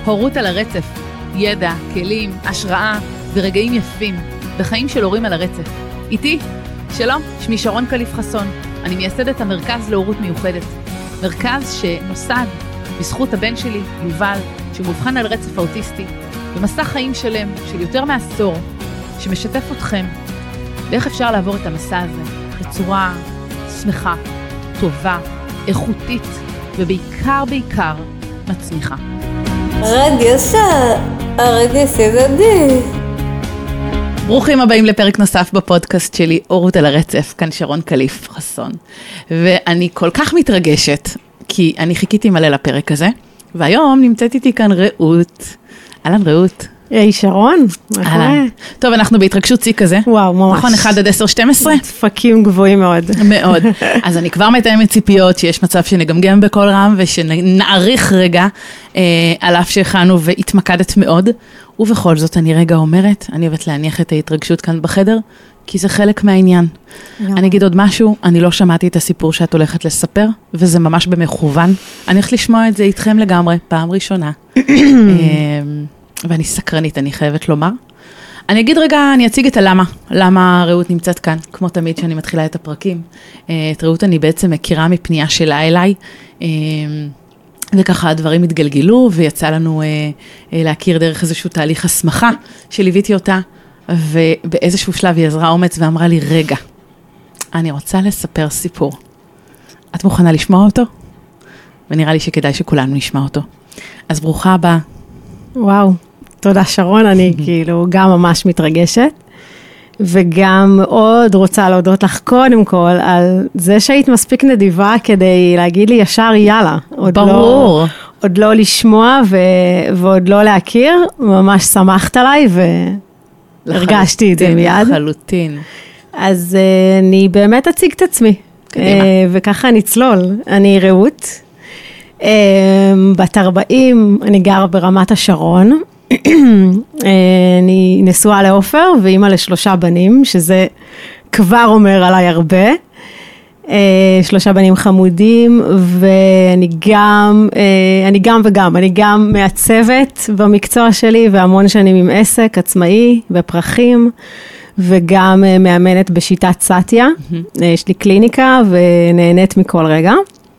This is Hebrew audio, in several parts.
הורות על הרצף, ידע, כלים, השראה ורגעים יפים בחיים של הורים על הרצף. איתי, שלום, שמי שרון קליף חסון, אני מייסדת המרכז להורות מיוחדת. מרכז שנוסד בזכות הבן שלי, יובל, שמובחן על רצף האוטיסטי, במסע חיים שלם של יותר מעשור, שמשתף אתכם ואיך אפשר לעבור את המסע הזה בצורה שמחה, טובה, איכותית ובעיקר מצמיחה. הרגש ידדי. ברוכים הבאים לפרק נוסף בפודקאסט שלי, הורות על הרצף, כאן שרון קליף חסון. ואני כל כך מתרגשת, כי אני חיכיתי מלא לפרק הזה, והיום נמצאת איתי כאן רעות. אהלן רעות. היי שרון, מה קורה? טוב, אנחנו בהתרגשות צי כזה. וואו, ממש. נכון, 1 עד 10, 12? דפקים גבוהים מאוד. מאוד. אז אני כבר מתאמת ציפיות שיש מצב שנגמגם בכל רם, ושנעריך רגע על אף שהכנו והתמקדת מאוד. ובכל זאת אני רגע אומרת, אני אוהבת להניח את ההתרגשות כאן בחדר, כי זה חלק מהעניין. אני אגיד עוד משהו, אני לא שמעתי את הסיפור שאת הולכת לספר, וזה ממש במכוון. אני הולכת לשמוע את זה איתכם לגמרי, פעם ראשונה. ואני סקרנית, אני חייבת לומר. אני אגיד רגע, אני אציג את הלמה. למה רעות נמצאת כאן, כמו תמיד שאני מתחילה את הפרקים. את רעות אני בעצם מכירה מפנייה שלה אליי, וככה הדברים התגלגלו, ויצא לנו להכיר דרך איזשהו תהליך הסמכה, שליוויתי אותה, ובאיזשהו שלב היא עזרה אומץ ואמרה לי, רגע, אני רוצה לספר סיפור. את מוכנה לשמוע אותו? ונראה לי שכדאי שכולנו נשמע אותו. אז ברוכה הבאה. וואו, תודה שרון, אני כאילו גם ממש מתרגשת, וגם מאוד רוצה להודות לך קודם כל על זה שהיית מספיק נדיבה כדי להגיד לי ישר יאללה. ברור. עוד לא לשמוע ועוד לא להכיר, ממש שמחת עליי והרגשתי את זה מיד. לחלוטין. אז אני באמת אציג את עצמי. קדימה. וככה נצלול. אני רעות. בת 40, אני גרה ברמת השרון, אני נשואה לעופר ואימא ל3 בנים, שזה כבר אומר עליי הרבה, 3 בנים חמודים, ואני גם מעצבת במקצוע שלי, והמון שנים עם עסק עצמאי בפרחים, וגם מאמנת בשיטת סאטיה, יש לי קליניקה ונהנית מכל רגע.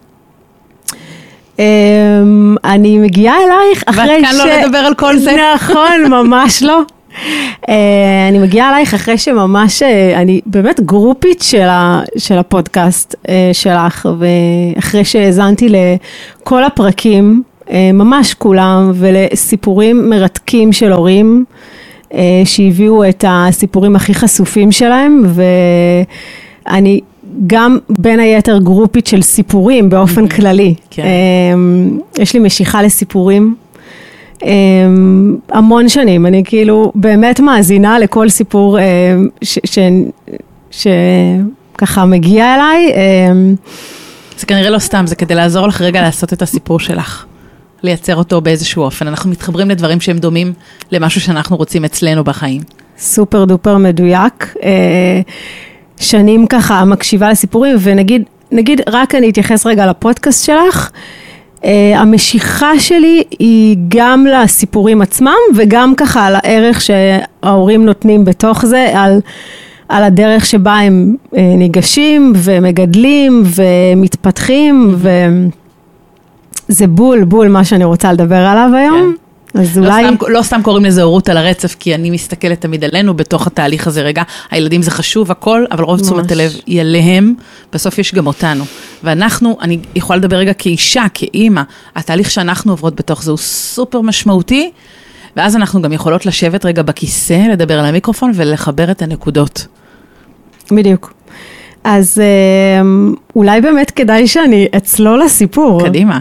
אני מגיעה אלייך אחרי ואת כאן לא לדבר על כל זה. נכון, ממש לא. אני מגיעה אלייך אחרי שממש, אני באמת גרופית של הפודקאסט שלך, ואחרי שהזנתי לכל הפרקים, ממש כולם, ולסיפורים מרתקים של הורים, שהביאו את הסיפורים הכי חשופים שלהם, ואני גם בין היתר גרופית של סיפורים באופן כללי. כן. יש לי משיכה לסיפורים המון שנים. אני כאילו באמת מאזינה לכל סיפור שככה מגיע אליי. זה כנראה לא סתם, זה כדי לעזור לך רגע לעשות את הסיפור שלך. לייצר אותו באיזשהו אופן. אנחנו מתחברים לדברים שהם דומים למשהו שאנחנו רוצים אצלנו בחיים. סופר דופר מדויק. שנים ככה מקשיבה לסיפורים, ונגיד רק אני אתייחס רגע לפודקאסט שלך, המשיכה שלי היא גם לסיפורים עצמם, וגם ככה על הערך שההורים נותנים בתוך זה, על הדרך שבה הם ניגשים ומגדלים ומתפתחים, וזה בול מה שאני רוצה לדבר עליו היום. כן. אז אולי... לא סתם קוראים לזה הורות על הרצף, כי אני מסתכלת תמיד עלינו בתוך התהליך הזה רגע. הילדים זה חשוב, הכל, אבל רוב תשומת הלב היא עליהם, בסוף יש גם אותנו. ואנחנו, אני יכולה לדבר רגע כאישה, כאימא, התהליך שאנחנו עוברות בתוך זה הוא סופר משמעותי, ואז אנחנו גם יכולות לשבת רגע בכיסא, לדבר על המיקרופון ולחבר את הנקודות. בדיוק. אז אולי באמת כדאי שאני אצלול לסיפור. קדימה.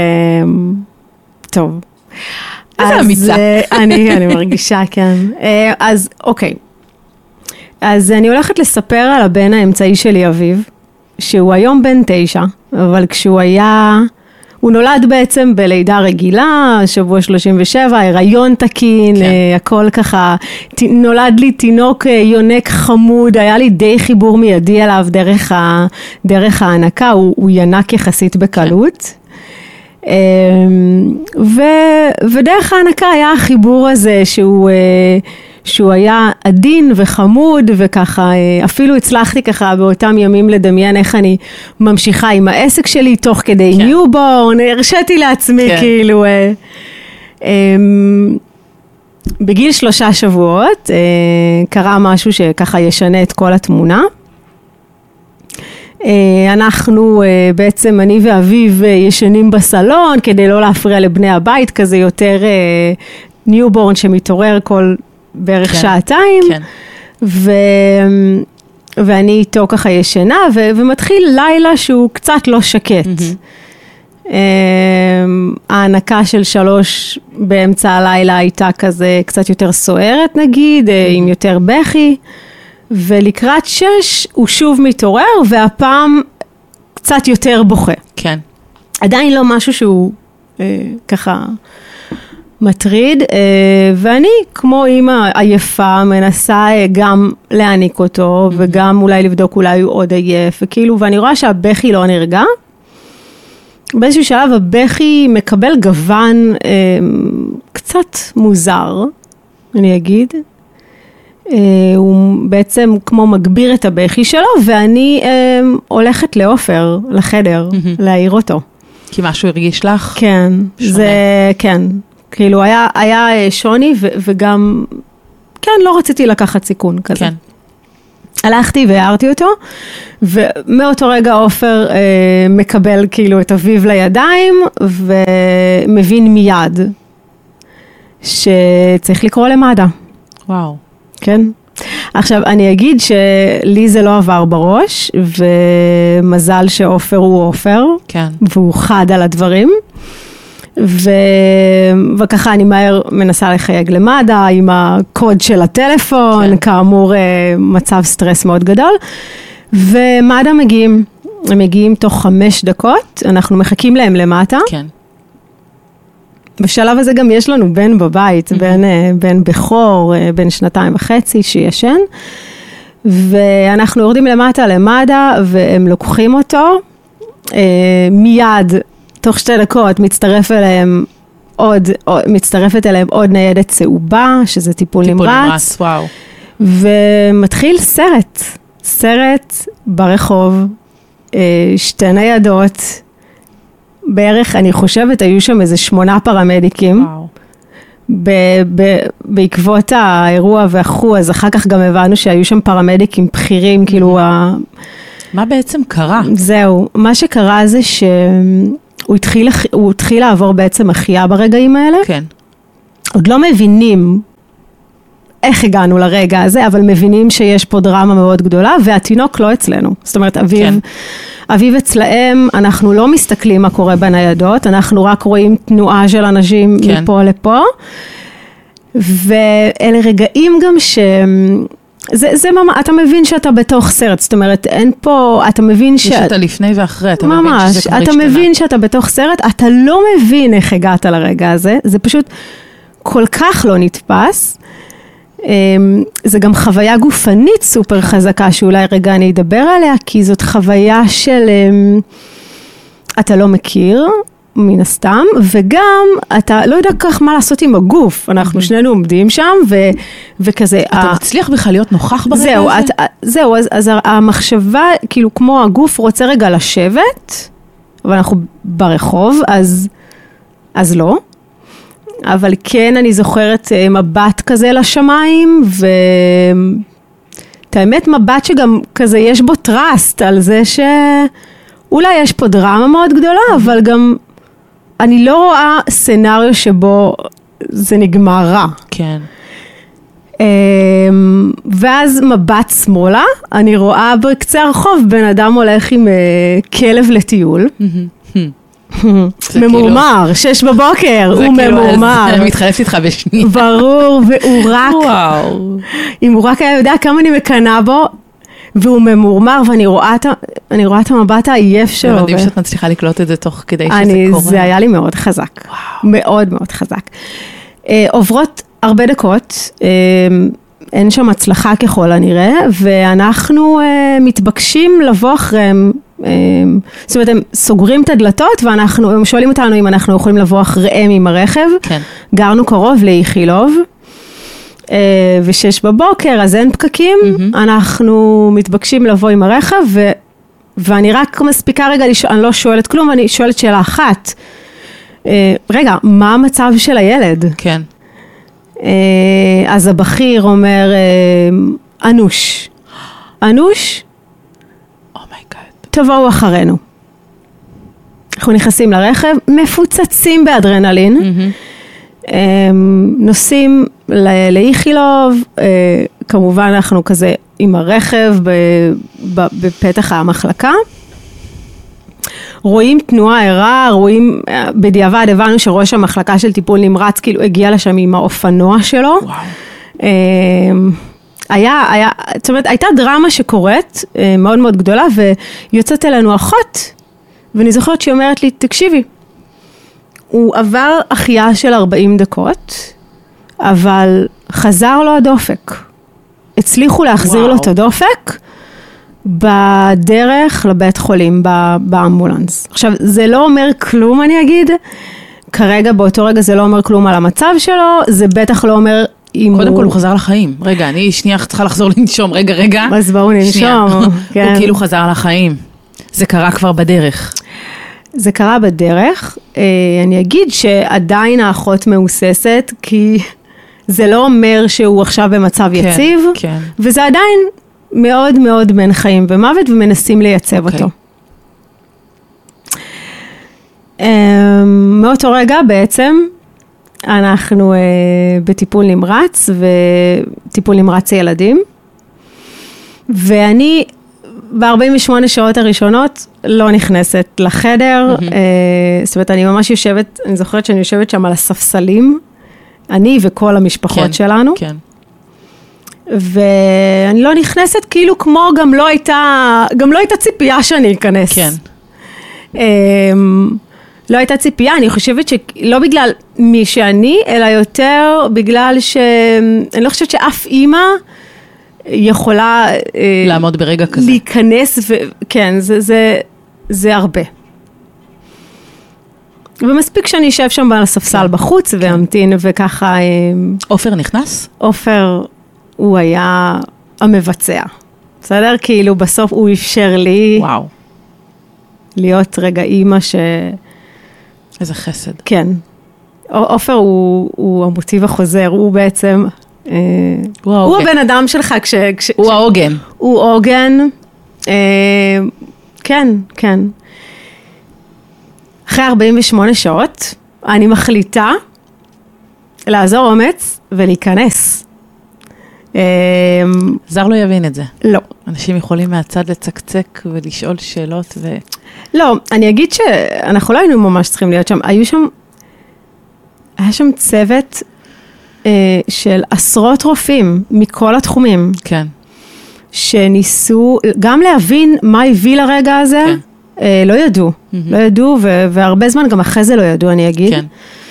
טוב. איזה אמיצה. אני מרגישה, כן. אז אוקיי. אז אני הולכת לספר על הבן האמצעי שלי, אביב, שהוא היום בן 9, אבל כשהוא היה... הוא נולד בעצם בלידה רגילה, שבוע 37, הריון תקין, כן. הכל ככה, נולד לי תינוק יונק חמוד, היה לי די חיבור מיידי אליו דרך ההנקה, הוא ינק יחסית בקלות. כן. ודרך ההנקה היה החיבור הזה שהוא היה עדין וחמוד, וככה אפילו הצלחתי ככה באותם ימים לדמיין איך אני ממשיכה עם העסק שלי תוך כדי ניובורן, הרשיתי לעצמי כאילו בגיל 3 שבועות קרה משהו שככה ישנה את כל התמונה. אנחנו בעצם, אני ואביב ישנים בסלון כדי לא להפריע לבני הבית, כזה יותר ניובורן שמתעורר כל בערך שעתיים, ואני איתו ככה ישנה, ומתחיל לילה שהוא קצת לא שקט. ההנקה של 3 באמצע הלילה הייתה כזה קצת יותר סוערת נגיד, עם יותר בכי, ולקראת 6 הוא שוב מתעורר, והפעם קצת יותר בוכה. כן. עדיין לא משהו שהוא ככה מטריד, ואני כמו אמא עייפה מנסה גם להעניק אותו, וגם אולי לבדוק אולי הוא עוד עייף, וכאילו, ואני רואה שהבכי לא נרגע. באיזשהו שלב הבכי מקבל גוון קצת מוזר, אני אגיד. הוא בעצם כמו מגביר את הבכי שלו, ואני הולכת לעופר, לחדר, להעיר אותו. כי משהו הרגיש לך? כן, זה, כן. כאילו היה שוני, וגם, כן, לא רציתי לקחת סיכון כזה. כן. הלכתי והערתי אותו, ומאותו רגע עופר מקבל כאילו את אביו לידיים, ומבין מיד שצריך לקרוא למד"א. וואו. כן. עכשיו, אני אגיד שלי זה לא עבר בראש, ומזל שעופר הוא עופר, כן. והוא חד על הדברים, וככה אני מהר מנסה לחייג למד"א, עם הקוד של הטלפון, כן. כאמור מצב סטרס מאוד גדול, ומד"א מגיעים, הם מגיעים תוך 5 דקות, אנחנו מחכים להם למטה, כן. בשלב הזה גם יש לנו בן בבית, בן בכור, בן 2.5 שישן, ואנחנו יורדים למטה למד"א, והם לוקחים אותו, מיד, תוך 2 דקות, מצטרפת אליהם עוד ניידת צהובה, שזה טיפול נמרץ, וואו. ומתחיל סרט ברחוב, 2 ניידות, בערך, אני חושבת, היו שם איזה 8 פרמדיקים, בעקבות האירוע והחו, אז אחר כך גם הבנו שהיו שם פרמדיקים בכירים, כאילו מה בעצם קרה? זהו, מה שקרה זה שהוא התחיל לעבור בעצם החיה ברגעים האלה. כן. עוד לא מבינים איך הגענו לרגע הזה, אבל מבינים שיש פה דרמה מאוד גדולה, והתינוק לא אצלנו. זאת אומרת, אביב אצלהם, אנחנו לא מסתכלים מה קורה בניידות, אנחנו רק רואים תנועה של אנשים מפה לפה, ואלה רגעים גם אתה מבין שאתה בתוך סרט, זאת אומרת, אין פה, אתה מבין יש את הלפני ואחרי, אתה מבין שזה כבר השתנה. אתה מבין שאתה בתוך סרט, אתה לא מבין איך הגעת לרגע הזה, זה פשוט כל כך לא נתפס, זה גם חוויה גופנית סופר חזקה, שאולי רגע אני אדבר עליה, כי זאת חוויה של, אתה לא מכיר, מן הסתם, וגם אתה לא יודע כך מה לעשות עם הגוף, אנחנו שנינו עומדים שם, וכזה. אתה מצליח בכלל להיות נוכח ברגע הזה? זהו, אז המחשבה, כאילו כמו הגוף רוצה רגע לשבת, ואנחנו ברחוב, אז לא. אבל כן, אני זוכרת מבט כזה לשמיים, את האמת מבט שגם כזה יש בו טראסט על זה שאולי יש פה דרמה מאוד גדולה, אבל גם אני לא רואה סנריו שבו זה נגמר רע. כן. ואז מבט שמאלה, אני רואה בקצה הרחוב בן אדם הולך עם כלב לטיול. ממורמר, 6 בבוקר, הוא ממורמר. אני מתחלפת איתך בשנייה. ברור, והוא רק, אם הוא רק היה יודע כמה אני מקנה בו, והוא ממורמר, ואני רואה את המבט העייף שלו. מדהים שאת מצליחה לקלוט את זה תוך כדי שזה קורה. זה היה לי מאוד חזק, מאוד מאוד חזק. עוברות הרבה דקות, אין שם הצלחה ככל הנראה, ואנחנו מתבקשים לבוא אחריהם זאת אומרת, הם סוגרים את הדלתות, והם שואלים אותנו אם אנחנו יכולים לבוא אחריהם עם הרכב. כן. גרנו קרוב לאיכילוב, ו6 בבוקר, אז אין פקקים, אנחנו מתבקשים לבוא עם הרכב, ואני רק מספיקה רגע, אני לא שואלת כלום, אני שואלת שאלה אחת. רגע, מה המצב של הילד? כן. אז הבכיר אומר, אנוש. אנוש? תבואו אחרינו. אנחנו נכנסים לרכב, מפוצצים באדרנלין, נוסעים לאיכילוב, כמובן אנחנו כזה עם הרכב בפתח המחלקה, רואים תנועה ערה, רואים, בדיעבד הבנו שראש המחלקה של טיפול נמרץ, כאילו הגיע לשם עם האופנוע שלו. וואו. זאת אומרת, הייתה דרמה שקורית, מאוד מאוד גדולה, ויוצאת אלינו אחות, ואני זוכרת שהיא אומרת לי, תקשיבי, הוא עבר החייאה של 40 דקות, אבל חזר לו הדופק. הצליחו להחזיר לו את הדופק, בדרך לבית חולים, באמבולנס. עכשיו, זה לא אומר כלום, אני אגיד, כרגע, באותו רגע, זה לא אומר כלום על המצב שלו, זה בטח לא אומר קודם כל הוא חזר לחיים. רגע, אני שנייה צריכה לחזור לנשום. רגע. אז בואו ננשום. הוא כאילו חזר לחיים. זה קרה כבר בדרך. זה קרה בדרך. אני אגיד שעדיין האחות מאוססת, כי זה לא אומר שהוא עכשיו במצב יציב, וזה עדיין מאוד מאוד בין חיים ומוות, ומנסים לייצב אותו. מאותו רגע בעצם, אנחנו בטיפול נמרץ, וטיפול נמרץ ילדים, ואני ב-48 שעות הראשונות לא נכנסת לחדר, זאת אומרת, אני ממש יושבת, אני זוכרת שאני יושבת שם על הספסלים, אני וכל המשפחות שלנו, ואני לא נכנסת כאילו כמו גם לא הייתה ציפייה שאני אכנס. כן. לא הייתה ציפייה, אני חושבת שלא בגלל מי שאני, אלא יותר בגלל אני לא חושבת שאף אימא יכולה לעמוד ברגע כזה. להיכנס, כן, זה הרבה. ומספיק שאני אשב שם על הספסל בחוץ ואמתין, וככה... עופר נכנס? עופר הוא היה המבצע. בסדר? כאילו בסוף הוא אפשר לי... וואו. להיות רגע אימא איזה חסד. כן. עופר הוא המוטיב החוזר, הוא בעצם... הוא הבן אדם שלך הוא העוגן. הוא עוגן. כן. אחרי 48 שעות, אני מחליטה לעזור אומץ ולהיכנס. זר לא יבין את זה. לא. אנשים יכולים מהצד לצקצק ולשאול שאלות לא, אני אגיד שאנחנו לא היינו ממש צריכים להיות שם. היה שם צוות של עשרות רופאים מכל התחומים. כן. שניסו גם להבין מה הביא לרגע הזה. כן. לא ידעו. לא ידעו, והרבה זמן גם אחרי זה לא ידעו, אני אגיד. כן.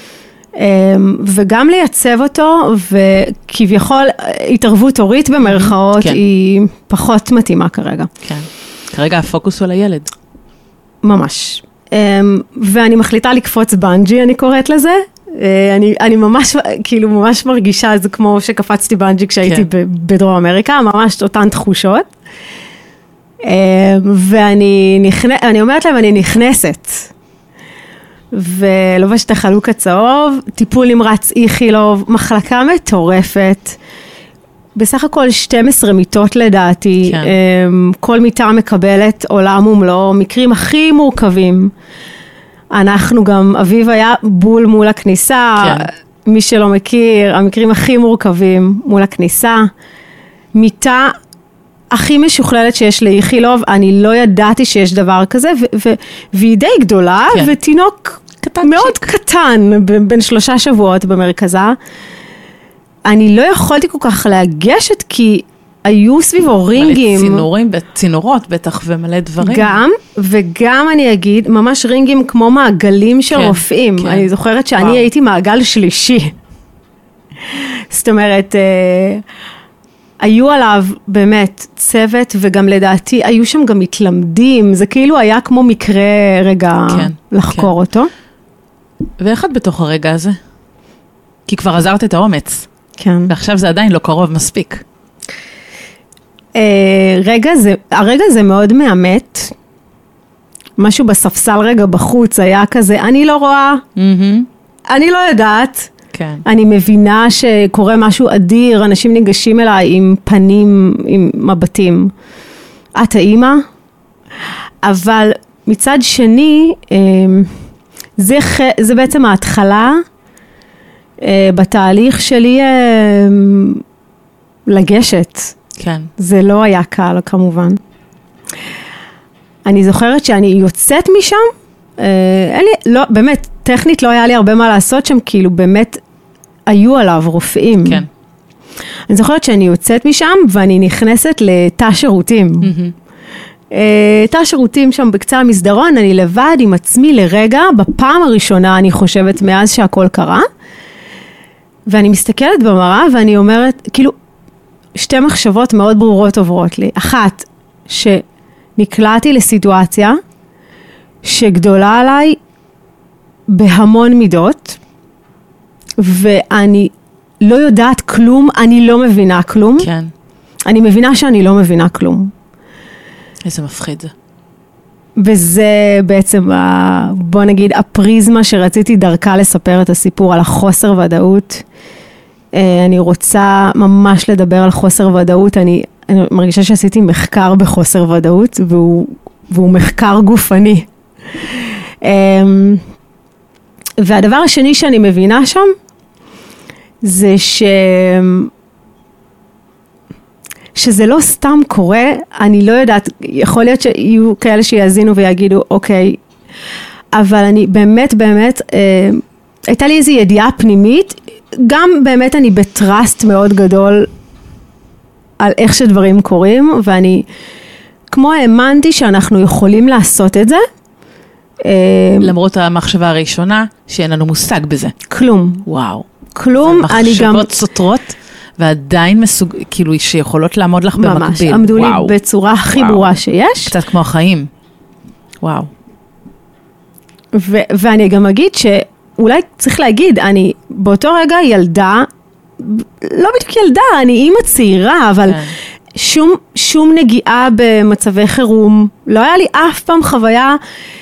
וגם לייצב אותו, וכביכול התערבות הורית במרכאות, היא פחות מתאימה כרגע. כן. כרגע הפוקוס הוא על הילד. ממש. ואני מחליטה לקפוץ בנג'י, אני קוראת לזה. אני ממש, כאילו ממש מרגישה, זה כמו שקפצתי בנג'י כשהייתי בדרום אמריקה, ממש אותן תחושות. ואני אומרת להם, אני נכנסת. ולובשת החלוק הצהוב, טיפול נמרץ איכילוב, מחלקה מטורפת, בסך הכל 12 מיטות לדעתי, כן. כל מיטה מקבלת עולם ומלוא, מקרים הכי מורכבים. אנחנו גם, אביב היה בול מול הכניסה, כן. מי שלא מכיר, המקרים הכי מורכבים מול הכניסה, מיטה הכי משוכללת שיש לאיכילוב, אני לא ידעתי שיש דבר כזה, והיא די גדולה, כן. ותינוק מאוד קטן, בין 3 שבועות במרכזה. אני לא יכולתי כל כך להגשת, כי היו סביבו רינגים. צינורות בטח ומלא דברים. גם, וגם אני אגיד, ממש רינגים כמו מעגלים של רופאים. כן. אני זוכרת שאני הייתי מעגל שלישי. זאת אומרת, היו עליו באמת צוות, וגם לדעתי היו שם גם מתלמדים, זה כאילו היה כמו מקרה רגע לחקור אותו. ואיך את בתוך הרגע הזה? כי כבר עזרת את האומץ. כן. ועכשיו זה עדיין לא קרוב מספיק. הרגע זה מאוד מאמת. משהו בספסל רגע בחוץ היה כזה, אני לא רואה, אני לא יודעת. כן. אני מבינה שקורה משהו אדיר, אנשים ניגשים אליי עם פנים, עם מבטים. את האמא? אבל מצד שני, זה בעצם ההתחלה בתהליך שלי לגשת. כן. זה לא היה קל כמובן. אני זוכרת שאני יוצאת משם, באמת, טכנית לא היה לי הרבה מה לעשות שם, כאילו באמת היו עליו רופאים. כן. אני זוכרת שאני יוצאת משם ואני נכנסת לתא שירותים. תא שירותים שם בקצה המסדרון, אני לבד עם עצמי לרגע, בפעם הראשונה אני חושבת מאז שהכל קרה, ואני מסתכלת במראה ואני אומרת, כאילו, שתי מחשבות מאוד ברורות עוברות לי. אחת, שנקלעתי לסיטואציה שגדולה עליי בהמון מידות, ואני לא יודעת כלום, אני לא מבינה כלום. כן. אני מבינה שאני לא מבינה כלום. איזה מפחיד זה. וזה בעצם, בוא נגיד, הפריזמה שרציתי דרכה לספר את הסיפור על החוסר ודאות. אני רוצה ממש לדבר על חוסר ודאות. אני מרגישה שעשיתי מחקר בחוסר ודאות, והוא מחקר גופני. והדבר השני שאני מבינה שם, זה שזה לא סתם קורה, אני לא יודעת, יכול להיות שיהיו כאלה שיאזינו ויגידו, אוקיי, אבל אני באמת, הייתה לי איזו ידיעה פנימית, גם באמת אני בטרסט מאוד גדול על איך שדברים קורים, ואני כמו האמנתי שאנחנו יכולים לעשות את זה. למרות המחשבה הראשונה, שאין לנו מושג בזה. כלום. וואו. כלום, אני גם... מחשבות סותרות, ועדיין כאילו שיכולות לעמוד לך במקביל. ממש, עמדו לי בצורה הכי ברורה שיש. קצת כמו החיים. וואו. ואני גם אגיד שאולי צריך להגיד, אני באותו רגע ילדה, לא בדיוק ילדה, אני אימא צעירה, אבל שום נגיעה במצבי חירום, לא היה לי אף פעם חוויה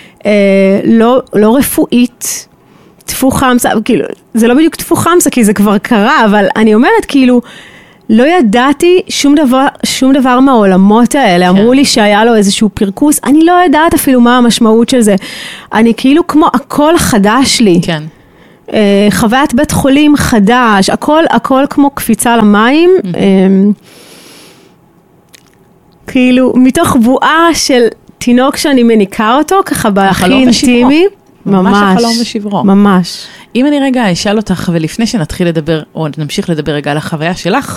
לא רפואית, תפו חמסה, כאילו, זה לא בדיוק תפו חמסה, כי זה כבר קרה, אבל אני אומרת, כאילו, לא ידעתי שום דבר מהעולמות האלה, אמרו לי שהיה לו איזשהו פרקוס, אני לא יודעת אפילו מה המשמעות של זה, אני כאילו כמו הכל חדש לי, כן. חוויית בית חולים חדש, הכל כמו קפיצה למים, כאילו, מתוך בועה של תינוק שאני מניקה אותו, ככה בהכי אינטימי, ממש החלום ושברו. ממש. אם אני רגע אשאל אותך, ולפני שנתחיל לדבר, או נמשיך לדבר רגע על החוויה שלך,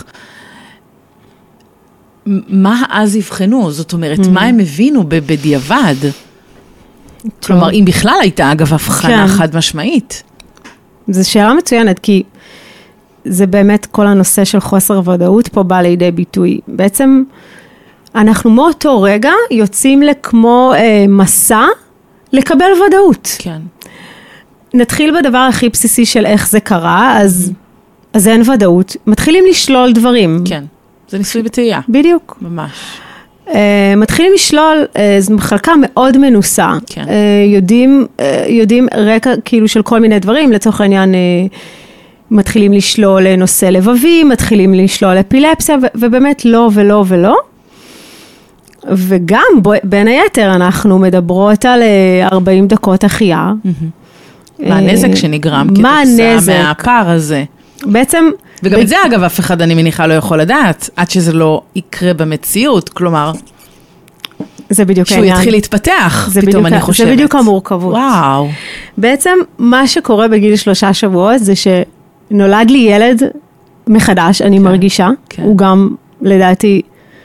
מה אז יבחנו? זאת אומרת, מה הם הבינו בדיעבד? כלומר, אם בכלל הייתה, אגב, הבחנה חד משמעית. זו שאלה מצוינת, כי זה באמת כל הנושא של חוסר ודאות פה בא לידי ביטוי. בעצם, אנחנו מאותו רגע יוצאים לכמו מסע לקבל ודאות. כן. נתחיל בדבר הכי בסיסי של איך זה קרה, אז אין ודאות. מתחילים לשלול דברים. כן, זה ניסוי וטעייה. בדיוק. ממש. מתחילים לשלול, זו מחלקה מאוד מנוסה. כן. יודעים רקע כאילו של כל מיני דברים, לצורך העניין מתחילים לשלול נושא לבבי, מתחילים לשלול אפילפסיה, ובאמת לא ולא ולא. וגם בין היתר אנחנו מדברות על 40 דקות החיה. מה הנזק שנגרם כתוצאה מהפער הזה? בעצם... וגם את זה אגב אף אחד אני מניחה לא יכול לדעת, עד שזה לא יקרה במציאות, כלומר... זה בדיוק העניין. שהוא יתחיל להתפתח, פתאום אני חושבת. זה בדיוק המורכבות. וואו. בעצם מה שקורה בגיל 3 שבועות זה שנולד לי ילד מחדש, אני מרגישה, הוא גם לדעתי...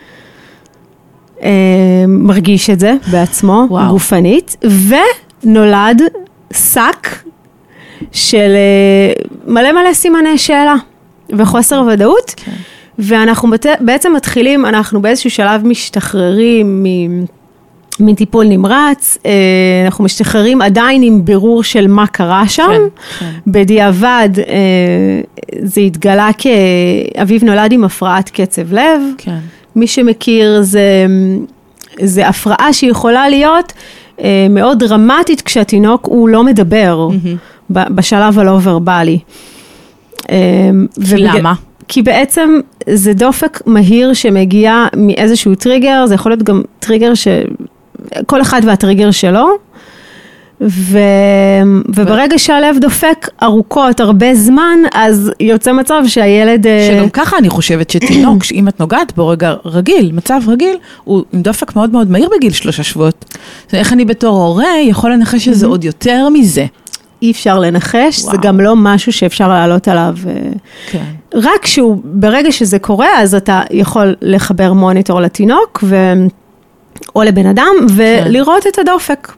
מרגיש את זה בעצמו, גופנית, ונולד שק של מלא סימני שאלה, וחוסר ודאות, ואנחנו בעצם מתחילים, אנחנו באיזשהו שלב משתחררים מטיפול נמרץ, אנחנו משתחררים עדיין עם בירור של מה קרה שם, בדיעבד זה התגלה כאביו נולד עם הפרעת קצב לב, מי שמכיר זה הפרעה שיכולה להיות מאוד דרמטית כשהתינוק הוא לא מדבר בשלב הלא ורבלי. למה? כי בעצם זה דופק מהיר שמגיע מאיזשהו טריגר, זה יכול להיות גם טריגר כל אחד והטריגר שלו, וברגע שהלב דופק ארוכות, הרבה זמן, אז יוצא מצב שהילד... שגם ככה אני חושבת שתינוק, אם את נוגעת בו רגע רגיל, מצב רגיל, הוא עם דופק מאוד מאוד מהיר בגיל 3 שבועות. איך אני בתור הורה יכול לנחש שזה עוד יותר מזה? אי אפשר לנחש, זה גם לא משהו שאפשר לעלות עליו. רק ברגע שזה קורה, אז אתה יכול לחבר מוניטור לתינוק, או לבן אדם, ולראות את הדופק.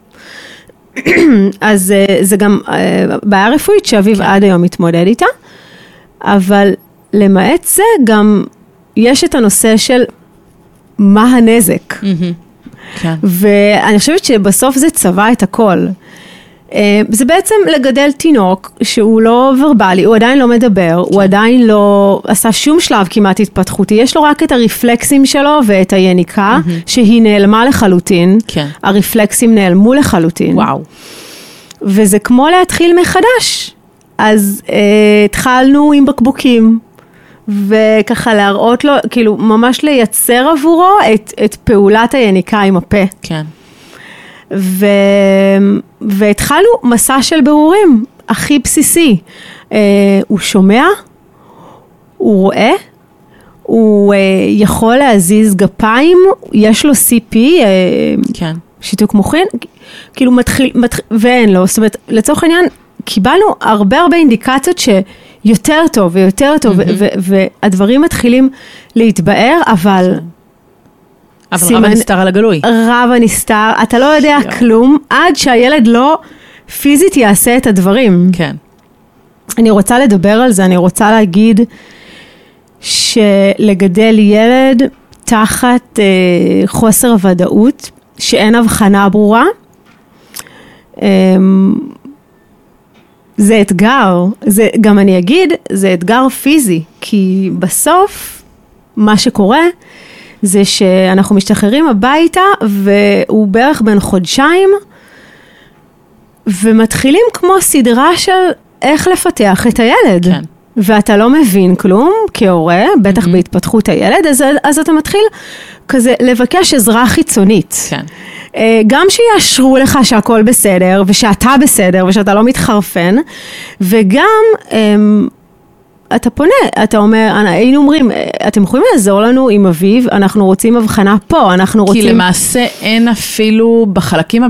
אז זה גם בעיה רפואית שאביב עד היום מתמודד איתה, אבל למעט זה גם יש את הנושא של מה הנזק. ואני חושבת שבסוף זה צבע את הכל. זה בעצם לגדל תינוק שהוא לא ורבלי, הוא עדיין לא מדבר, הוא עדיין לא עשה שום שלב כמעט התפתחותי, יש לו רק את הרפלקסים שלו ואת היניקה, שהיא נעלמה לחלוטין, הרפלקסים נעלמו לחלוטין. וואו. וזה כמו להתחיל מחדש. אז התחלנו עם בקבוקים, וככה להראות לו, כאילו ממש לייצר עבורו את פעולת היניקה עם הפה. כן. והתחלנו מסע של בירורים, הכי בסיסי. הוא שומע, הוא רואה, הוא יכול להזיז גפיים, יש לו CP, כן. שיתוק מוחין, כאילו מתחיל, ואין לו, זאת אומרת, לצורך העניין, קיבלנו הרבה אינדיקציות שיותר טוב ויותר טוב, והדברים מתחילים להתבאר, אבל רב הנסתר על הגלוי. רב הנסתר, אתה לא יודע כלום, עד שהילד לא פיזית יעשה את הדברים. כן. אני רוצה לדבר על זה, אני רוצה להגיד שלגדל ילד תחת חוסר הוודאות, שאין הבחנה ברורה, זה אתגר, גם אני אגיד, זה אתגר פיזי, כי בסוף מה שקורה, זה שאנחנו משתחררים הביתה, והוא בערך בין חודשיים, ומתחילים כמו סדרה של איך לפתח את הילד. כן. ואתה לא מבין כלום כהורה, בטח בהתפתחות הילד, אז אתה מתחיל כזה לבקש עזרה חיצונית. כן. גם שיאשרו לך שהכל בסדר, ושאתה בסדר, ושאתה לא מתחרפן, וגם אתה פונה, אתה אומר, היינו אומרים, אתם יכולים לעזור לנו עם אביב, אנחנו רוצים הבחנה פה, אנחנו רוצים... כי למעשה אין אפילו בחלקים